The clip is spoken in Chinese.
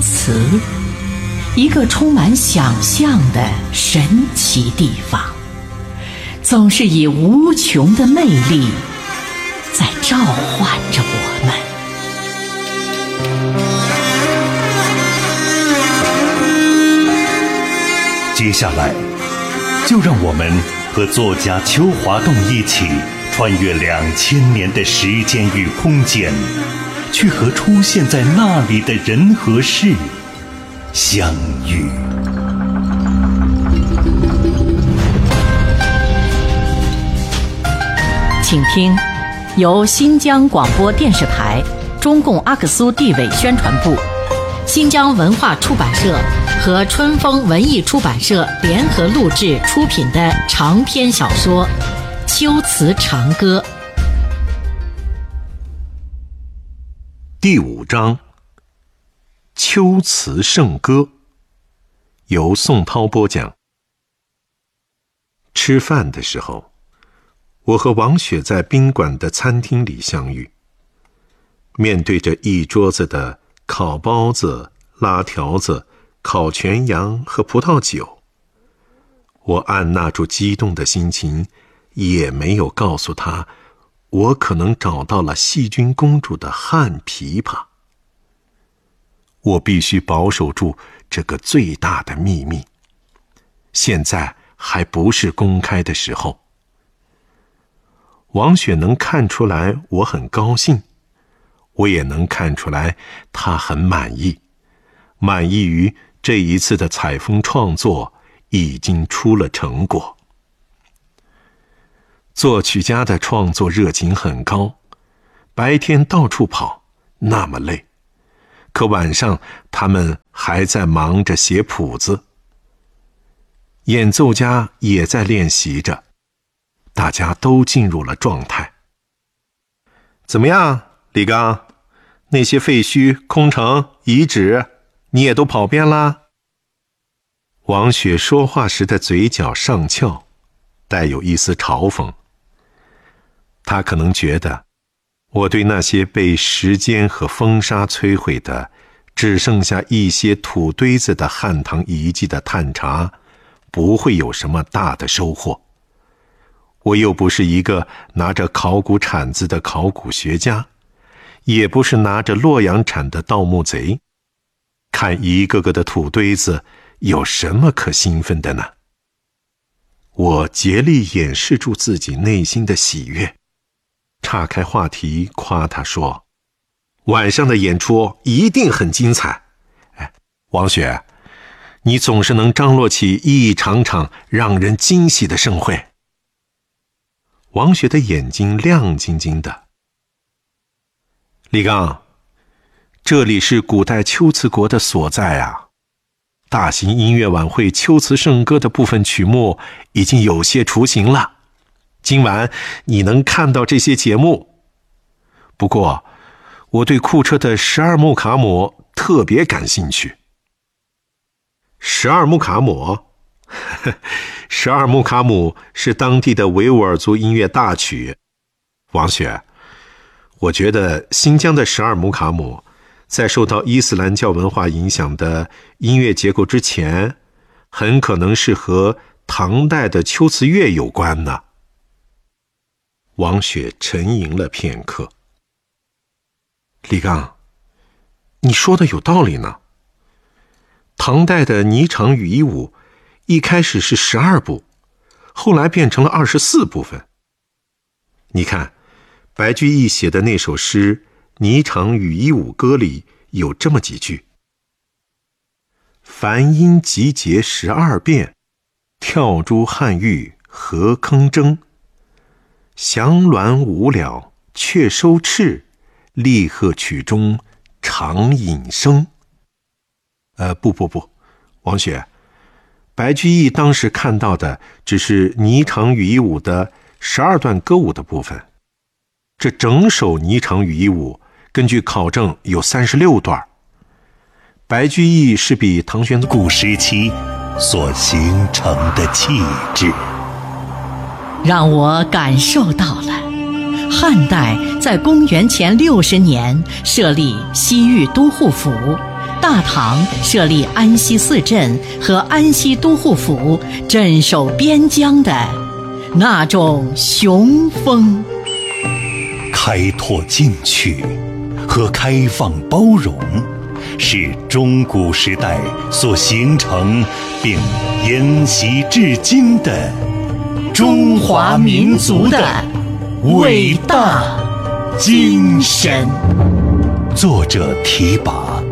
瓷，一个充满想象的神奇地方，总是以无穷的魅力在召唤着我们。 接下来，就让我们和作家邱华栋一起穿越2000年的时间与空间，去和出现在那里的人和事相遇。 请听由新疆广播电视台、中共阿克苏地委宣传部、新疆文化出版社和春风文艺出版社联合录制出品的长篇小说《秋词长歌》 第5章《秋词圣歌》，由宋涛播讲。吃饭的时候，我和王雪在宾馆的餐厅里相遇，面对着一桌子的烤包子、拉条子、烤全羊和葡萄酒。我按捺住激动的心情，也没有告诉他我可能找到了细菌公主的旱枇杷。我必须保守住这个最大的秘密，现在还不是公开的时候。王雪能看出来我很高兴，我也能看出来她很满意，满意于这一次的采风创作已经出了成果。作曲家的创作热情很高，白天到处跑，那么累，可晚上他们还在忙着写谱子。演奏家也在练习着，大家都进入了状态。怎么样，李刚？那些废墟、空城、遗址，你也都跑遍啦？王雪说话时的嘴角上翘，带有一丝嘲讽。她可能觉得我对那些被时间和风沙摧毁的只剩下一些土堆子的汉唐遗迹的探查不会有什么大的收获。我又不是一个拿着考古铲子的考古学家，也不是拿着洛阳铲的盗墓贼，看一个个的土堆子有什么可兴奋的呢？我竭力掩饰住自己内心的喜悦，岔开话题夸他说，晚上的演出一定很精彩。王雪，你总是能张罗起一场场让人惊喜的盛会。王雪的眼睛亮晶晶的。李刚，这里是古代秋瓷国的所在啊。大型音乐晚会秋瓷圣歌的部分曲目已经有些雏形了，今晚你能看到这些节目。不过我对库车的12木卡姆特别感兴趣。12木卡姆？12木卡姆是当地的维吾尔族音乐大曲。王雪，我觉得新疆的12木卡姆在受到伊斯兰教文化影响的音乐结构之前，很可能是和唐代的秋瓷乐有关呢。王雪沉吟了片刻。李刚，你说的有道理呢。唐代的霓裳羽衣舞一开始是12部，后来变成了24部分。你看，白居易写的那首诗《霓裳羽衣舞歌》里有这么几句：凡音集结12变，跳珠汉玉何铿铮。祥鸾舞了却收翅，厉鹤曲中长引声。不，王雪，白居易当时看到的只是霓裳羽衣舞的12段歌舞的部分，这整首霓裳羽衣舞根据考证有36段。白居易是比唐玄宗古时期所形成的气质， 让我感受到了汉代在公元前60年设立西域都护府， 大唐设立安西四镇和安西都护府，镇守边疆的那种雄风。 开拓进取和开放包容，是中古时代所形成并沿袭至今的中华民族的伟大精神。作者题跋。